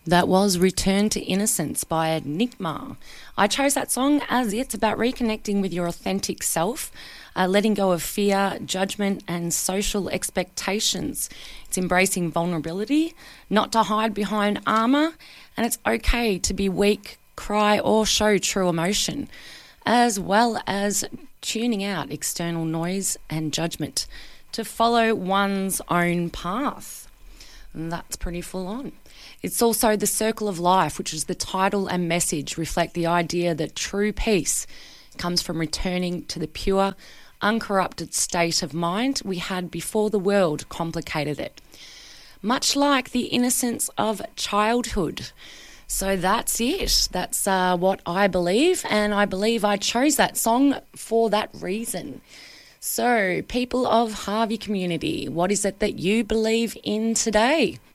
That was Return to Innocence by Nigma. I chose that song as it's about reconnecting with your authentic self, letting go of fear, judgment, and social expectations. It's embracing vulnerability, not to hide behind armour, and it's okay to be weak, cry, or show true emotion, as well as tuning out external noise and judgment to follow one's own path. And that's pretty full on. It's also The Circle of Life, which is the title and message reflect the idea that true peace comes from returning to the pure, uncorrupted state of mind we had before the world complicated it. Much like the innocence of childhood. So that's it. That's what I believe, and I believe I chose that song for that reason. So, people of Harvey community, what is it that you believe in today?